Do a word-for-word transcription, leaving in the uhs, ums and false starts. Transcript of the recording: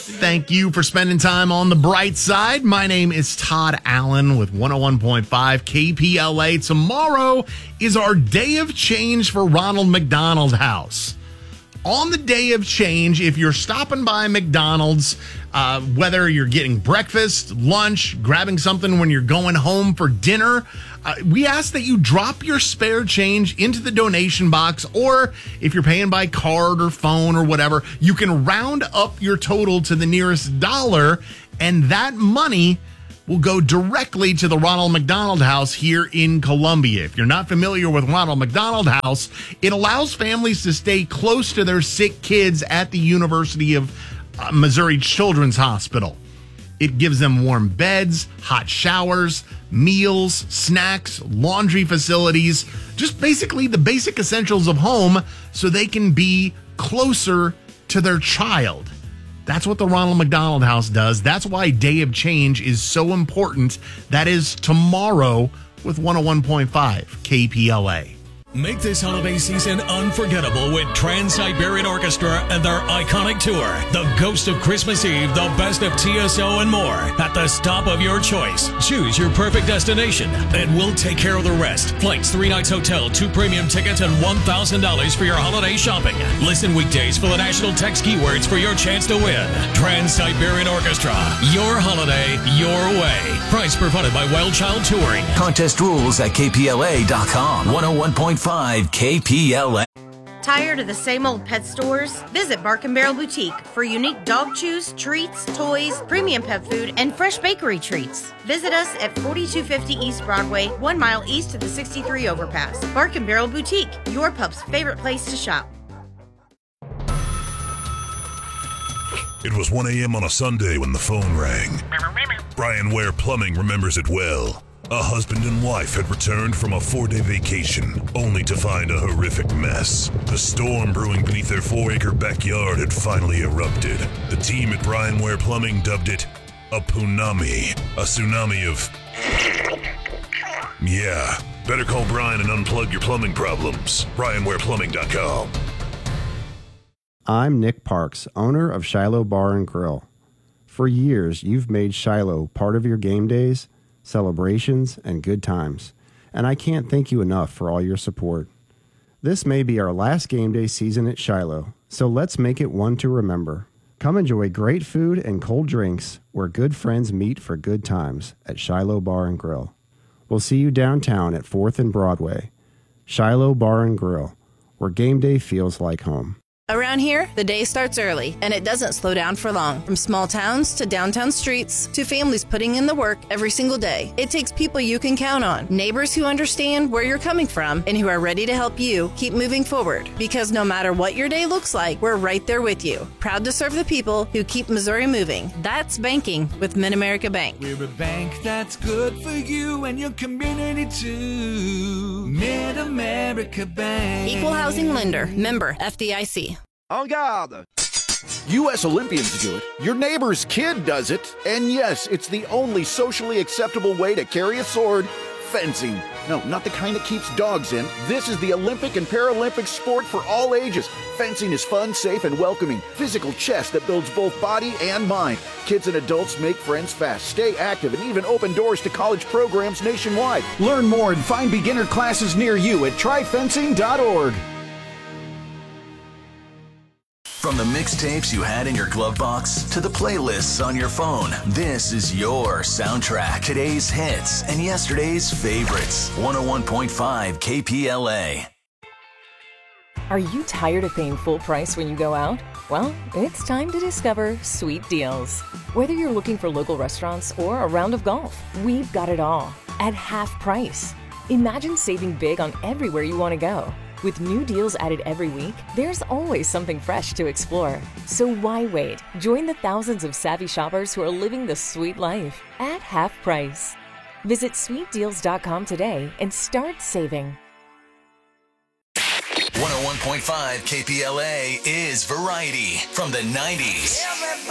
Thank you for spending time on the bright side. My name is Todd Allen with one oh one point five K P L A. Tomorrow is our day of change for Ronald McDonald House. On the day of change, if you're stopping by McDonald's, uh, whether you're getting breakfast, lunch, grabbing something when you're going home for dinner, uh, we ask that you drop your spare change into the donation box, or if you're paying by card or phone or whatever, you can round up your total to the nearest dollar, and that money will go directly to the Ronald McDonald House here in Columbia. If you're not familiar with Ronald McDonald House, it allows families to stay close to their sick kids at the University of uh, Missouri Children's Hospital. It gives them warm beds, hot showers, meals, snacks, laundry facilities, just basically the basic essentials of home so they can be closer to their child. That's what the Ronald McDonald House does. That's why Day of Change is so important. That is tomorrow with one oh one point five K P L A. Make this holiday season unforgettable with Trans-Siberian Orchestra and their iconic tour, The Ghost of Christmas Eve, The Best of T S O, and more, at the stop of your choice. Choose your perfect destination, and we'll take care of the rest. Flights, three nights hotel, two premium tickets, and one thousand dollars for your holiday shopping. Listen weekdays for the national text keywords for your chance to win. Trans-Siberian Orchestra, your holiday, your way. Price provided by Wild Child Touring. Contest rules at K P L A dot com. one oh one point five K P L A. Tired of the same old pet stores? Visit Bark and Barrel Boutique for unique dog chews, treats, toys, premium pet food, and fresh bakery treats. Visit us at forty-two fifty East Broadway, one mile east of the sixty-three overpass. Bark and Barrel Boutique, your pup's favorite place to shop. It was one a.m. on a Sunday when the phone rang. Brian Ware Plumbing remembers it well. A husband and wife had returned from a four-day vacation, only to find a horrific mess. The storm brewing beneath their four-acre backyard had finally erupted. The team at Brian Ware Plumbing dubbed it a punami, a tsunami of... Yeah, better call Brian and unplug your plumbing problems. Brian Ware Plumbing dot com. I'm Nick Parks, owner of Shiloh Bar and Grill. For years, you've made Shiloh part of your game days, celebrations, and good times, and I can't thank you enough for all your support. This may be our last game day season at Shiloh, so let's make it one to remember. Come enjoy great food and cold drinks where good friends meet for good times at Shiloh Bar and Grill. We'll see you downtown at fourth and Broadway. Shiloh Bar and Grill, where game day feels like home. Around here, the day starts early, and it doesn't slow down for long. From small towns to downtown streets to families putting in the work every single day, it takes people you can count on, neighbors who understand where you're coming from and who are ready to help you keep moving forward. Because no matter what your day looks like, we're right there with you. Proud to serve the people who keep Missouri moving. That's banking with Mid-America Bank. We're a bank that's good for you and your community too. Mid-America Bank. Equal housing lender. Member F D I C. En garde! U S Olympians do it, your neighbor's kid does it, and yes, it's the only socially acceptable way to carry a sword, fencing. No, not the kind that keeps dogs in. This is the Olympic and Paralympic sport for all ages. Fencing is fun, safe, and welcoming. Physical chess that builds both body and mind. Kids and adults make friends fast, stay active, and even open doors to college programs nationwide. Learn more and find beginner classes near you at try fencing dot org. From the mixtapes you had in your glove box to the playlists on your phone, this is your soundtrack. Today's hits and yesterday's favorites. one oh one point five K P L A. Are you tired of paying full price when you go out? Well, it's time to discover Sweet Deals. Whether you're looking for local restaurants or a round of golf, we've got it all at half price. Imagine saving big on everywhere you want to go. With new deals added every week, there's always something fresh to explore. So why wait? Join the thousands of savvy shoppers who are living the sweet life at half price. Visit sweet deals dot com today and start saving. one oh one point five K P L A is Variety from the nineties.